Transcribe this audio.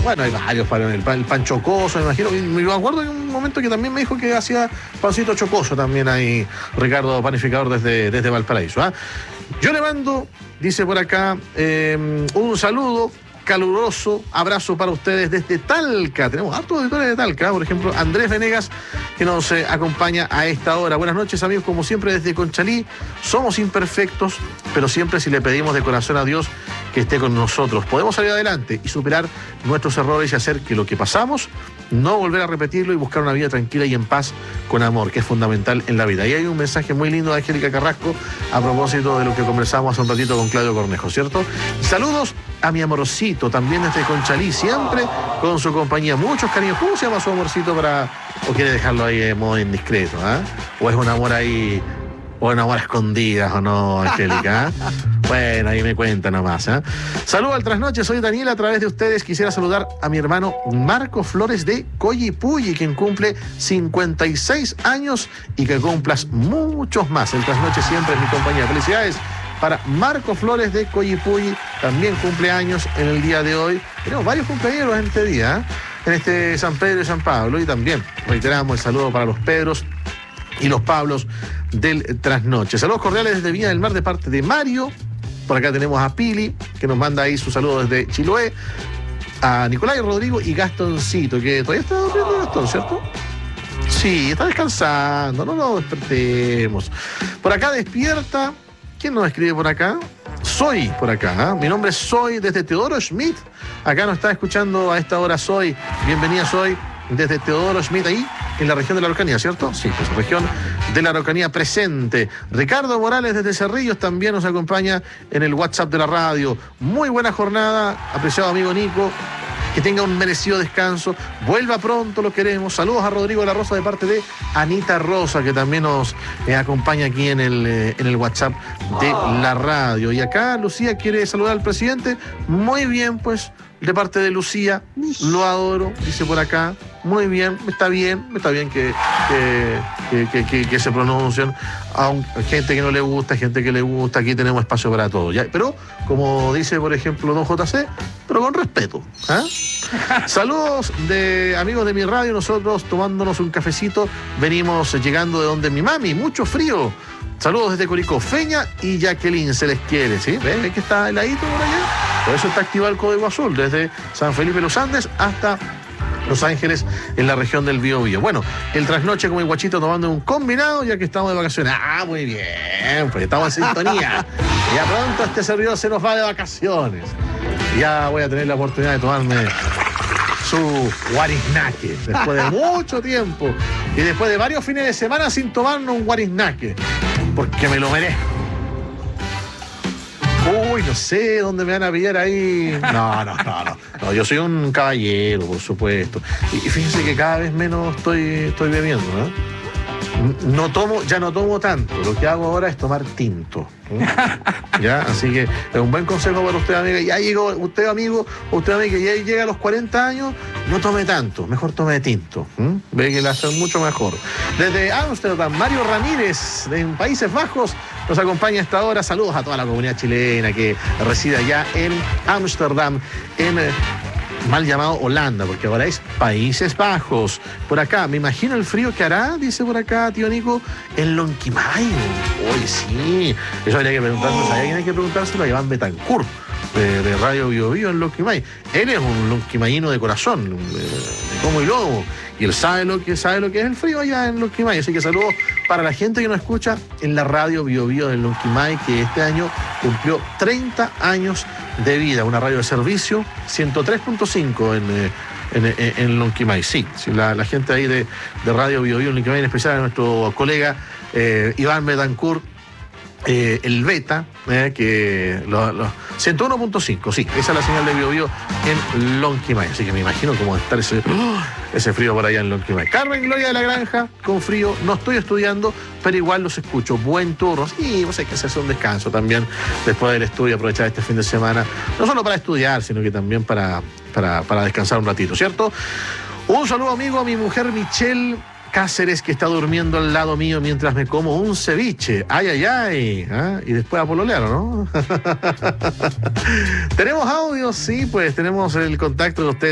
bueno, hay varios para el pan chocoso, me imagino. Y me acuerdo de un momento que también me dijo que hacía pancito chocoso también ahí, Ricardo Panificador desde Valparaíso. Yo le mando, dice por acá, un saludo caluroso abrazo para ustedes desde Talca. Tenemos hartos auditores de Talca, por ejemplo, Andrés Venegas, que nos acompaña a esta hora. Buenas noches, amigos, como siempre desde Conchalí. Somos imperfectos, pero siempre si le pedimos de corazón a Dios que esté con nosotros, podemos salir adelante y superar nuestros errores y hacer que lo que pasamos no volver a repetirlo y buscar una vida tranquila y en paz con amor, que es fundamental en la vida. Y hay un mensaje muy lindo de Angélica Carrasco a propósito de lo que conversamos hace un ratito con Claudio Cornejo, ¿cierto? Saludos a mi amorcito, también desde Conchalí, siempre con su compañía. Muchos cariños. ¿Cómo se llama su amorcito o quiere dejarlo ahí de modo indiscreto? ¿O es un amor ahí, o un amor a escondidas, o no, Angélica? Bueno, ahí me cuenta nomás. Saludos al trasnoche, soy Daniela, a través de ustedes quisiera saludar a mi hermano Marco Flores de Coyipulli, quien cumple 56 años y que cumplas muchos más. El trasnoche siempre es mi compañía. Felicidades para Marco Flores de Coyipulli, también cumpleaños en el día de hoy. Tenemos varios cumpleaños en este día, en este San Pedro y San Pablo, y también reiteramos el saludo para los Pedros y los Pablos del trasnoche. Saludos cordiales desde Viña del Mar de parte de Mario. Por acá tenemos a Pili, que nos manda ahí su saludo desde Chiloé, a Nicolás, Rodrigo y Gastoncito, que todavía está durmiendo Gastón, ¿cierto? Sí, está descansando, no nos despertemos. Por acá despierta, ¿quién nos escribe por acá? Soy por acá, mi nombre es Soy desde Teodoro Schmidt. Acá nos está escuchando a esta hora Soy. Bienvenida Soy desde Teodoro Schmidt, ahí en la región de la Araucanía, ¿cierto? Sí, pues región de la Araucanía presente. Ricardo Morales desde Cerrillos también nos acompaña en el WhatsApp de la radio. Muy buena jornada, apreciado amigo Nico. Que tenga un merecido descanso. Vuelva pronto, lo queremos. Saludos a Rodrigo de la Rosa de parte de Anita Rosa, que también nos acompaña aquí en el WhatsApp de la radio. Y acá Lucía quiere saludar al presidente. Muy bien, pues, de parte de Lucía. Lo adoro, dice por acá. Muy bien, está bien que se pronuncien. Hay gente que no le gusta, gente que le gusta, aquí tenemos espacio para todo. ¿Ya? Pero, como dice, por ejemplo, don JC, pero con respeto. Saludos de amigos de mi radio, nosotros tomándonos un cafecito, venimos llegando de donde mi mami, mucho frío. Saludos desde Curicó, Feña y Jacqueline, se les quiere, ¿sí? ¿Ven que está heladito por allá? Por eso está activado el código azul, desde San Felipe de los Andes hasta Los Ángeles, en la región del Biobío. Bueno, el trasnoche como el guachito tomando un combinado, ya que estamos de vacaciones. Muy bien, pues estamos en sintonía. Ya pronto este servidor se nos va de vacaciones. Ya voy a tener la oportunidad de tomarme su guariznaque, después de mucho tiempo y después de varios fines de semana sin tomarnos un guariznaque, porque me lo merezco. Uy, no sé dónde me van a pillar ahí. No, yo soy un caballero, por supuesto. Y fíjense que cada vez menos estoy bebiendo, ¿no? Ya no tomo tanto. Lo que hago ahora es tomar tinto. ¿Ya? Así que es un buen consejo para usted, amiga. Ya llegó usted, amigo, o usted, amiga, que ya llega a los 40 años, no tome tanto, mejor tome tinto. Ve que le hace mucho mejor. Desde Ámsterdam, Mario Ramírez, en Países Bajos, nos acompaña a esta hora. Saludos a toda la comunidad chilena que reside allá en Ámsterdam, en mal llamado Holanda, porque ahora es Países Bajos. Por acá, me imagino el frío que hará, dice por acá, tío Nico, en Lonquimay. Oye, sí, eso habría que preguntárselo. ¿Sabía quién hay que preguntárselo? A Iván Betancourt, de Radio Biobío en Lonquimay. Él es un lonquimayino de corazón, de como y lobo. Y él sabe lo que es el frío allá en Lonquimay. Así que saludos para la gente que nos escucha en la Radio Biobío de Lonquimay, que este año cumplió 30 años de vida. Una radio de servicio, 103.5 en Lonquimay. Sí, la gente ahí de Radio Biobío en Lonquimay, en especial a nuestro colega Iván Betancourt, el Beta, que 101.5, sí, esa es la señal de Biobío en Lonquimay, así que me imagino cómo estar ese frío por allá en Lonquimay. Carmen Gloria de la Granja, con frío, no estoy estudiando, pero igual los escucho. Buen turno. Sí, pues hay que hacerse un descanso también después del estudio, aprovechar este fin de semana, no solo para estudiar, sino que también para descansar un ratito, ¿cierto? Un saludo, amigo, a mi mujer Michelle Cáceres, que está durmiendo al lado mío mientras me como un ceviche. ¡Ay! Y después a pololear, ¿no? ¿Tenemos audio? Sí, pues tenemos el contacto de ustedes.